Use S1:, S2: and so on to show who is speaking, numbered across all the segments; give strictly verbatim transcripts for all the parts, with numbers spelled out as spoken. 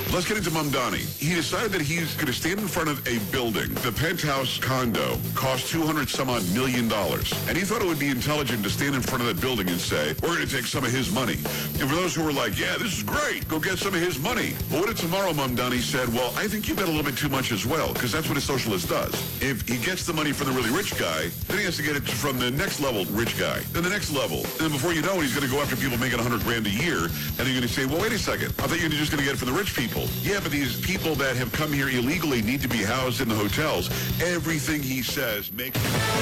S1: Let's get into Mamdani. He decided that he's going to stand in front of a building. The penthouse condo cost two hundred some odd million dollars. And he thought it would be intelligent to stand in front of that building and say, we're going to take some of his money. And for those who were like, yeah, this is great, go get some of his money. But what if tomorrow Mamdani said, well, I think you bet a little bit too much as well, because that's what a socialist does. If he gets the money from the really rich guy, then he has to get it from the next level rich guy, then the next level. And then before you know it, he's going to go after people making one hundred grand a year, and you're going to say, well, wait a second, I thought you were just going to get it from the rich people. Yeah, but these people that have come here illegally need to be housed in the hotels. Everything he says makes...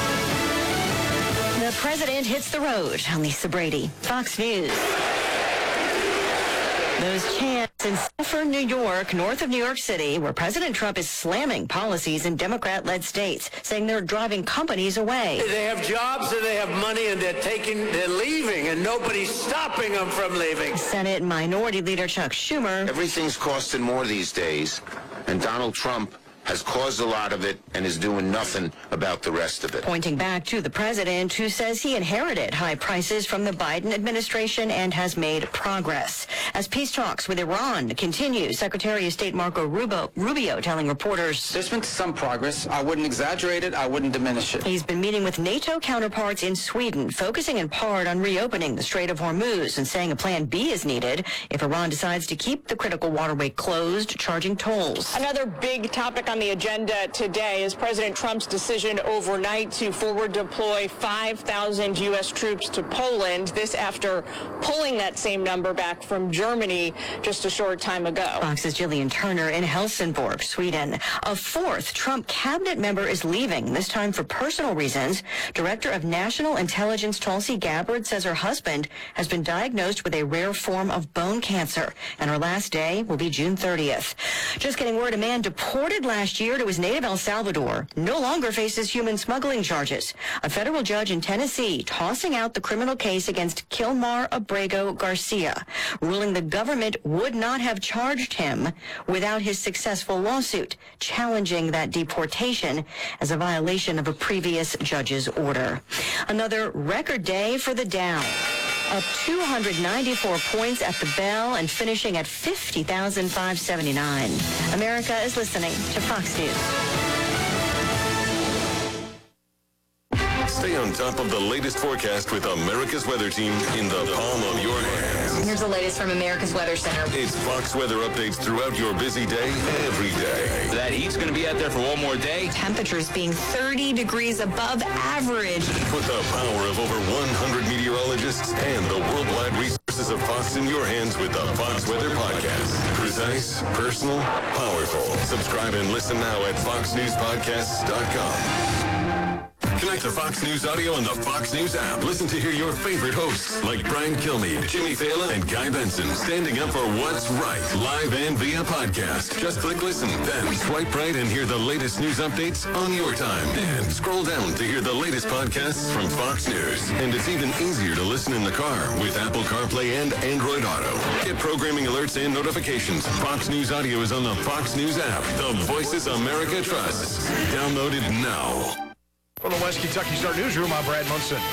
S2: The president hits the road. I'm Lisa Brady, Fox News. Those chants in Stafford, New York, north of New York City, where President Trump is slamming policies in Democrat-led states, saying they're driving companies away.
S3: They have jobs and they have money and they're taking, they're leaving, and nobody's stopping them from leaving.
S2: Senate Minority Leader Chuck Schumer.
S4: Everything's costing more these days, and Donald Trump has caused a lot of it and is doing nothing about the rest of it.
S2: Pointing back to the president, who says he inherited high prices from the Biden administration and has made progress. As peace talks with Iran continue, Secretary of State Marco Rubio, Rubio telling reporters,
S5: there's been some progress. I wouldn't exaggerate it. I wouldn't diminish it.
S2: He's been meeting with NATO counterparts in Sweden, focusing in part on reopening the Strait of Hormuz and saying a plan B is needed if Iran decides to keep the critical waterway closed, charging tolls.
S6: Another big topic on the agenda today is President Trump's decision overnight to forward deploy five thousand U S troops to Poland. This after pulling that same number back from Germany just a short time ago.
S2: Fox's Jillian Turner in Helsingborg, Sweden. A fourth Trump cabinet member is leaving, this time for personal reasons. Director of National Intelligence Tulsi Gabbard says her husband has been diagnosed with a rare form of bone cancer, and her last day will be June thirtieth. Just getting word, a man deported last year to his native El Salvador no longer faces human smuggling charges. A federal judge in Tennessee tossing out the criminal case against Kilmar Abrego Garcia, ruling the government would not have charged him without his successful lawsuit, challenging that deportation as a violation of a previous judge's order. Another record day for the Dow. Up two hundred ninety-four points at the bell and finishing at fifty thousand five hundred seventy-nine. America is listening to Fox News.
S7: Stay on top of the latest forecast with America's Weather Team in the palm of your hands.
S8: Here's the latest from America's Weather Center.
S7: It's Fox weather updates throughout your busy day, every day.
S9: That heat's going to be out there for one more day.
S8: Temperatures being thirty degrees above average.
S7: Put the power of over one hundred meteorologists and the worldwide resources of Fox in your hands with the Fox Weather Podcast. Precise, personal, powerful. Subscribe and listen now at fox news podcasts dot com. Connect to Fox News Audio and the Fox News app. Listen to hear your favorite hosts like Brian Kilmeade, Jimmy Fallon, and Guy Benson standing up for what's right, live and via podcast. Just click listen, then swipe right and hear the latest news updates on your time. And scroll down to hear the latest podcasts from Fox News. And it's even easier to listen in the car with Apple CarPlay and Android Auto. Get programming alerts and notifications. Fox News Audio is on the Fox News app. The voices America trusts. Download it now.
S10: From the West Kentucky Star Newsroom, I'm Brad Munson.